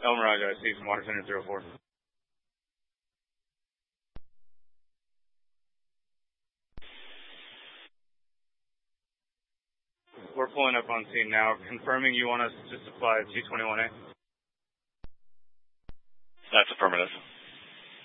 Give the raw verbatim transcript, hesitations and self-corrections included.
El Mirage, I see from Water Center zero four. We're pulling up on scene now, confirming you want us to supply G twenty-one A. That's affirmative.